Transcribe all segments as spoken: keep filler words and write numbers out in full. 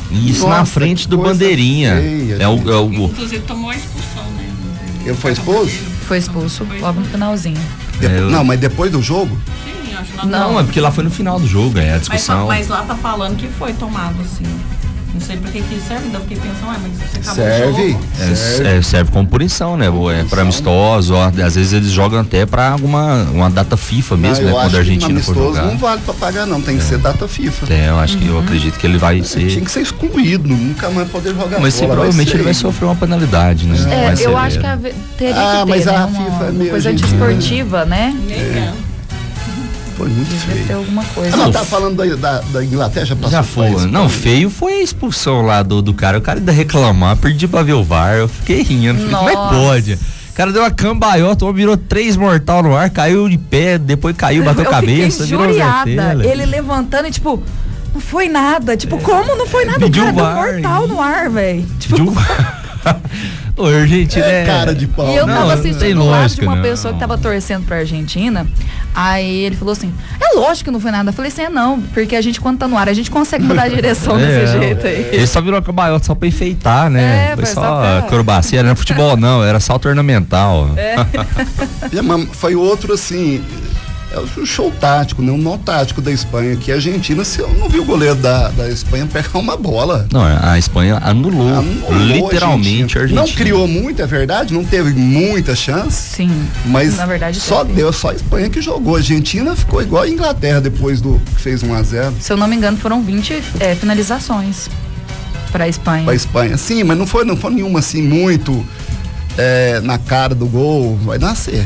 Isso. Nossa, na frente do Bandeirinha. Feia, é, o, é o Inclusive tomou a expulsão, né? Ele foi expulso? Foi expulso logo no finalzinho. Depo... É, eu... Não, mas depois do jogo? Sim, acho que lá Não, não, é porque lá foi no final do jogo, é a discussão. Mas, mas lá tá falando que foi tomado, assim. Não sei pra que que serve, ainda fiquei pensando, ué, mas você acabou serve, o jogo. É, serve. É, serve como punição, né? É pra amistoso, ó, às vezes eles jogam até pra alguma uma data FIFA mesmo, não, né? Quando a Argentina for jogar. Não vale pra pagar, não, tem que é. ser data FIFA. É, eu acho que, uhum. eu acredito que ele vai é, ser. Tinha que ser excluído, nunca mais poder jogar. Mas sim, provavelmente ele vai sofrer uma penalidade, né? É, eu acho que a, teria ah, que ter, mas né? a uma, FIFA é uma coisa antiesportiva, né? É. Foi muito Devia feio. ter alguma coisa. Ah, não, tá falando da, da, da Inglaterra, já passou. Já foi. Não, feio foi a expulsão lá do, do cara. O cara ainda reclamar, perdi pra ver o V A R. Eu fiquei rindo. Falei, como é que pode? O cara deu uma cambalhota, virou três mortal no ar, caiu de pé, depois caiu, bateu a cabeça, virou juriada. Ele levantando e tipo, não foi nada. Tipo, é. como não foi nada? Pediu o cara o V A R, deu mortal no ar, velho. Tipo, Pediu... O Argentina é, é cara de pau. E eu não, tava assistindo não do lado lógica, de uma não. pessoa que tava torcendo pra Argentina. Aí ele falou assim: é lógico que não foi nada. Eu falei assim: é não, porque a gente, quando tá no ar, a gente consegue mudar a direção é, desse jeito aí. Ele só virou cambalhota só pra enfeitar, né? É, foi, foi só, só pra... acrobacia, não era futebol, não, era salto ornamental. É. Foi outro assim. É o show tático, né? O nó tático da Espanha, que a Argentina, se eu não vi o goleiro da, da Espanha pegar uma bola. Não, a Espanha anulou, anulou literalmente a Argentina. Não criou muito, é verdade, não teve muita chance. Sim, mas na verdade só teve. deu, só a Espanha que jogou. A Argentina ficou igual a Inglaterra depois do que fez um a zero. Se eu não me engano, foram vinte é, finalizações para a Espanha. Para a Espanha, sim, mas não foi, não foi nenhuma assim muito é, na cara do gol, vai nascer.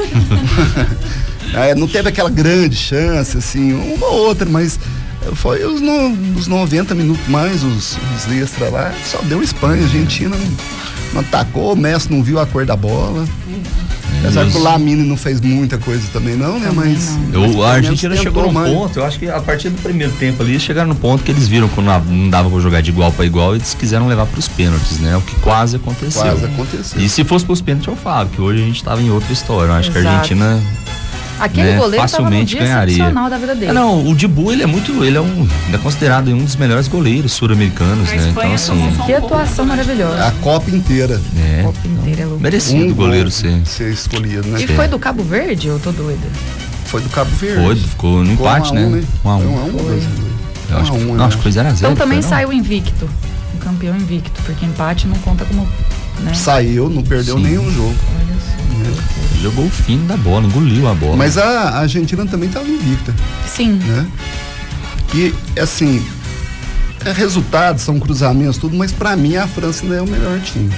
É, não teve aquela grande chance, assim, uma ou outra, mas foi os, no, os noventa minutos mais, os, os extra lá, só deu Espanha, a Argentina não, não atacou, o Messi não viu a cor da bola. Apesar que o Lamine não fez muita coisa também não, né? Mas, eu, mas a Argentina chegou num mais. ponto, eu acho que a partir do primeiro tempo ali, chegaram no ponto que eles viram que não dava pra jogar de igual para igual e eles quiseram levar pros pênaltis, né? O que quase aconteceu. Quase aconteceu. E se fosse pros pênaltis eu falo, que hoje a gente tava em outra história, eu acho Exato. que a Argentina... Aquele né, goleiro facilmente tava no dia ganharia. excepcional da vida dele. É, não, o Dibu, ele é muito, ele é um, ele é considerado um dos melhores goleiros sul-americanos, né? Então assim, que atuação maravilhosa. A Copa inteira. É. A Copa inteira é louco. Merecido um o goleiro ser. ser escolhido, né? E foi do Cabo Verde, eu tô doida? Foi do Cabo Verde. Foi, ficou no empate, um a um, né? Um a um. Foi um a um, foi. Eu acho, um a um, que, né? não, acho que foi zero a zero. Então também foi, saiu invicto. O campeão invicto, porque empate não conta como, né? Saiu, não perdeu Sim. nenhum jogo. Olha só. Jogou o fim da bola, engoliu a bola. Mas a, a Argentina também estava invicta. Sim. Né? E, assim, é resultados, são cruzamentos, tudo, mas pra mim a França ainda é o melhor time.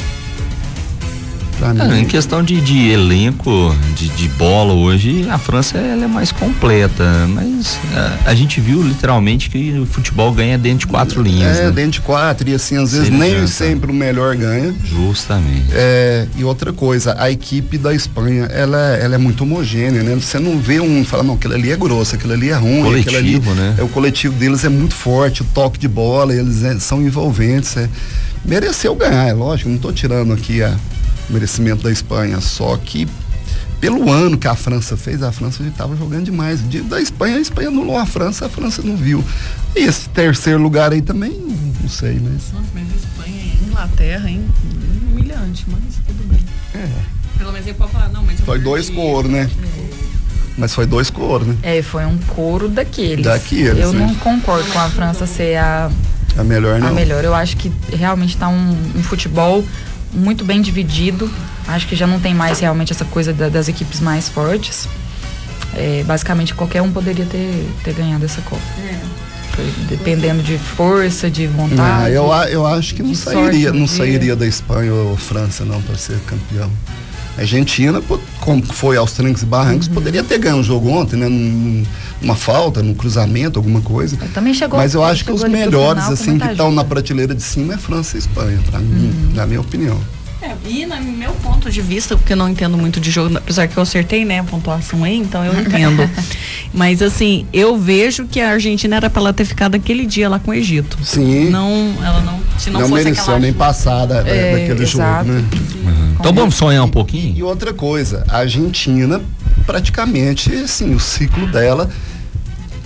Pra mim. É, em questão de, de elenco, de, de bola hoje, a França ela é mais completa, mas a, a gente viu literalmente que o futebol ganha dentro de quatro linhas. É, né? dentro de quatro, e assim, às vezes Sem nem adianta. sempre o melhor ganha. Justamente. É, e outra coisa, a equipe da Espanha, ela, ela é muito homogênea, né? Você não vê um, fala, não, aquilo ali é grosso, aquilo ali é ruim. Coletivo, aquilo ali, né? É, o coletivo deles é muito forte, o toque de bola, eles é, são envolventes. É. Mereceu ganhar, é lógico, não tô tirando aqui a merecimento da Espanha, só que pelo ano que a França fez, a França já estava jogando demais. De, da Espanha, a Espanha anulou a França, a França não viu. E esse terceiro lugar aí também, não sei, mas... Nossa, mas Espanha e Inglaterra, hein? Humilhante, mas tudo bem. É. Pelo menos ele pode falar, não, mas... Foi dois couro, né? Mas foi dois couro, né? É, foi um couro daqueles. Daqueles, Eu né? não concordo com a França ser a, A melhor não. a melhor. Eu acho que realmente tá um, um futebol muito bem dividido. Acho que já não tem mais realmente essa coisa da, das equipes mais fortes. É, basicamente qualquer um poderia ter, ter ganhado essa Copa. É. Foi, dependendo de força, de Não, vontade. eu, eu acho que não de sairia, sorte, não de- sairia da Espanha ou França não para ser campeão. A Argentina, pô, como foi aos trancos e barrancos, Uhum. poderia ter ganho o jogo ontem, né? Num, numa falta, num cruzamento, alguma coisa. Também chegou. Mas eu acho que chegou os ali pro melhores, final com assim, muita que estão na ajuda. prateleira de cima é França e Espanha, pra mim, na minha opinião. É, e no meu ponto de vista, porque eu não entendo muito de jogo, apesar que eu acertei, né, a pontuação aí, então eu entendo. Mas assim, eu vejo que a Argentina era pra ela ter ficado aquele dia lá com o Egito. Sim. Não, ela não, se não, Não, fosse mereceu aquela nem ajuda. passar da, da- É, daquele exato. jogo, né? Uhum. Então vamos sonhar um E pouquinho? outra coisa, a Argentina, praticamente, assim, o ciclo dela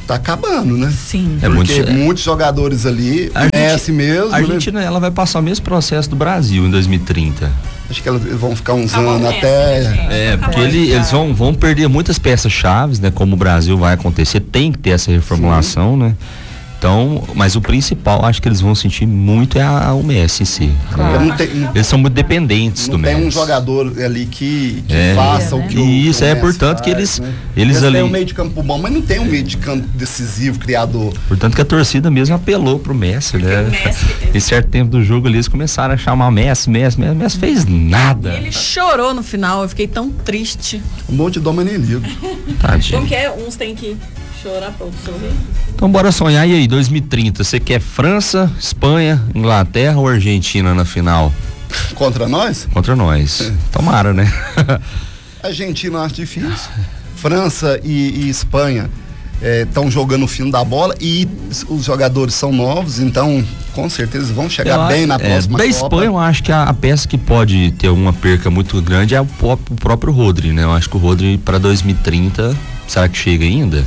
tá acabando, né? Sim. É Porque muito- muitos jogadores ali, A Messi mesmo, A Argentina, ela vai passar o mesmo processo do Brasil em dois mil e trinta. né? Acho que eles vão ficar uns Acabou anos o Messi, até... né, gente? É, porque Acabou ele- já. eles vão, vão perder muitas peças chaves, né? Como o Brasil vai acontecer, tem que ter essa reformulação, né? Então, mas o principal, acho que eles vão sentir muito é a, o Messi em si. Claro. né? Não tem, não, Eles são muito dependentes não do tem Messi. um jogador ali que, que É. faça o que o E isso que o é, Messi portanto, faz, que eles- né? eles ali- têm um meio de campo bom, mas não tem um meio de campo decisivo, criador. Portanto que a torcida mesmo apelou pro Messi, né? o Messi- Em certo tempo do jogo ali, eles começaram a chamar Messi, Messi, Messi, Messi fez nada. Ele chorou no final, eu fiquei tão triste. Um monte de doma nem ligo. Tadinho. Como que é? Uns tem que chorar pra outros sorrir. Então bora sonhar. E aí, dois mil e trinta, você quer França, Espanha, Inglaterra ou Argentina na final? Contra nós? Contra nós. Tomara, né? Argentina eu acho difícil. França e, e Espanha estão jogando o fino da bola e os jogadores são novos, então com certeza vão chegar Eu bem acho- na é, próxima Da Copa. Espanha, eu acho que a, a peça que pode ter uma perca muito grande é o, pró- o próprio Rodri, né? Eu acho que o Rodri para dois mil e trinta, será que chega ainda?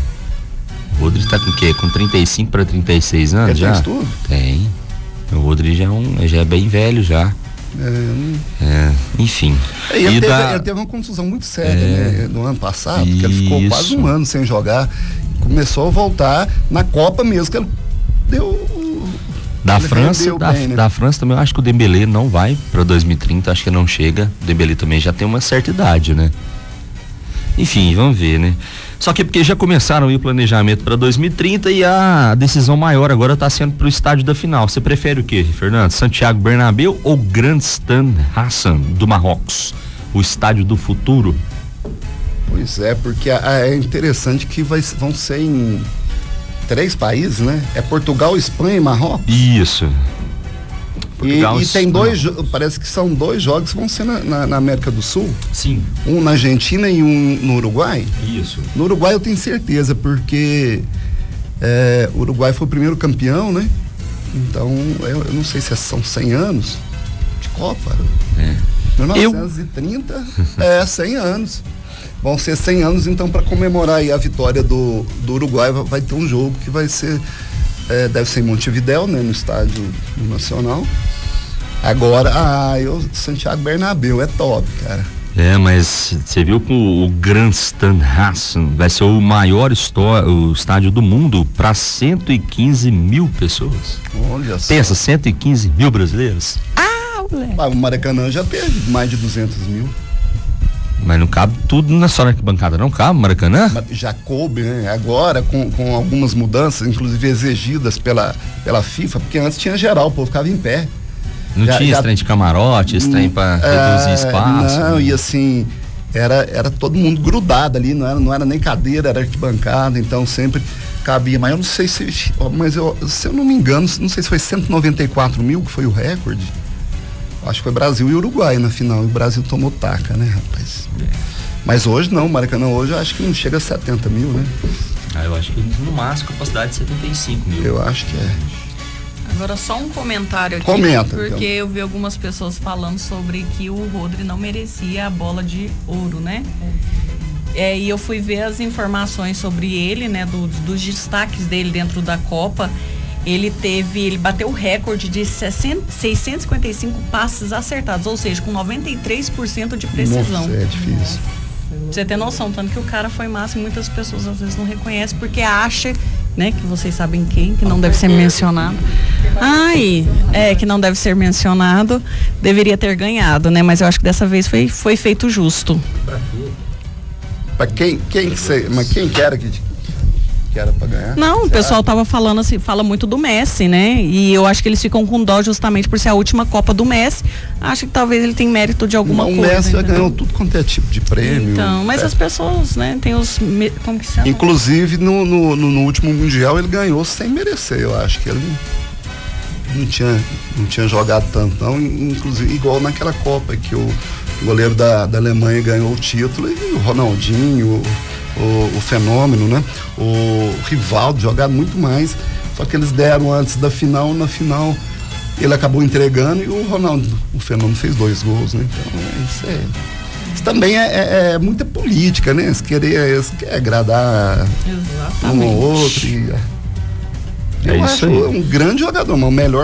O Rodri tá com o quê? Com trinta e cinco para trinta e seis anos Ele tem já? isso tudo? Tem. O Rodri já é, um, já é bem velho já. É, hum. É, enfim. É, e ele, E teve, da- ele teve uma contusão muito séria, É. né? No ano passado, porque ele ficou Isso. quase um ano sem jogar. Começou a voltar na Copa mesmo, que ele deu. Da ele França, rendeu da, bem, né? da França também eu acho que o Dembélé não vai para dois mil e trinta, acho que não chega. O Dembélé também já tem uma certa idade, né? Enfim, vamos ver, né? Só que porque já começaram aí o planejamento para dois mil e trinta e a decisão maior agora está sendo para o estádio da final. Você prefere o quê, Fernando? Santiago Bernabéu ou Grand Stade Hassan do Marrocos? O estádio do futuro? Pois é, porque a- a- é interessante que vai, vão ser em três países, né? É Portugal, Espanha e Marrocos. Isso. E, Portugal, e tem Espanha. dois, jo- parece que são dois jogos que vão ser na, na- na América do Sul. Sim. Um na Argentina e um no Uruguai. Isso. No Uruguai eu tenho certeza, porque é, o Uruguai foi o primeiro campeão, né? Então, eu, eu não sei se são cem anos de Copa. É. mil novecentos e trinta, é, cem anos. Vão ser cem anos, então, para comemorar aí a vitória do, do Uruguai, vai, vai ter um jogo que vai ser, é, deve ser em Montevidéu, né? No estádio Nacional. Agora, ah, eu, Santiago Bernabéu é top, cara. É, mas você viu que o, o Grand Stade Hassan vai ser o maior estó- o estádio do mundo para cento e quinze mil pessoas. Olha só. Pensa, cento e quinze mil brasileiros. Ah, o Maracanã já teve mais de duzentos mil. Mas não cabe tudo na só na arquibancada, não cabe, Maracanã? Mas já coube, né? Agora, com, com algumas mudanças, inclusive exigidas pela, pela FIFA, porque antes tinha geral, o povo ficava em pé. Não Já- tinha já- esse trem de camarote, esse trem pra reduzir É, espaço. Não, né? e assim, era, era todo mundo grudado ali, não era, não era nem cadeira, era arquibancada, então sempre cabia. Mas eu não sei se. Mas eu, se eu não me engano, não sei se foi cento e noventa e quatro mil que foi o recorde. Acho que foi Brasil e Uruguai na final. E o Brasil tomou taca, né, rapaz? Mas hoje não, Maracanã hoje eu acho que não chega a setenta mil, né? Ah, eu acho que no máximo capacidade de setenta e cinco mil. Eu acho que é. Agora só um comentário aqui. Comenta, Porque então. eu vi algumas pessoas falando sobre que o Rodri não merecia a bola de ouro, né? É, e eu fui ver as informações sobre ele, né? do- dos destaques dele dentro da Copa. Ele teve, ele bateu o recorde de sessenta, seiscentos e cinquenta e cinco passes acertados, ou seja, com noventa e três por cento de precisão. Nossa, é difícil. Pra você ter noção, tanto que o cara foi massa e muitas pessoas às vezes não reconhecem porque acha, né, que vocês sabem quem, que não deve ser mencionado. Ai, é, que não deve ser mencionado, deveria ter ganhado, né, mas eu acho que dessa vez foi, foi feito justo. Pra quem, quem que você. Mas quem que era que, que era pra ganhar? Não, o Você pessoal acha? tava falando assim, fala muito do Messi, né, e eu acho que eles ficam com dó justamente por ser a última Copa do Messi. Acho que talvez ele tem mérito de alguma o coisa. Messi já entendeu? ganhou tudo quanto é tipo de prêmio. Então, mas É. as pessoas, né, tem os, me- como que se chama? Inclusive no, no, no- no último Mundial ele ganhou sem merecer, eu acho que ele não tinha, não tinha jogado tanto não, inclusive igual naquela Copa que o goleiro da, da Alemanha ganhou o título e o Ronaldinho, o, o, o Fenômeno, né? O Rivaldo jogaram muito mais, só que eles deram antes da final, na final ele acabou entregando e o Ronaldo, o Fenômeno fez dois gols, né? Então é isso aí. Isso também é, é, é muita política, né? Se querer, se quer agradar Exatamente. um ou outro. E, É eu isso acho aí. um grande jogador, mas o melhor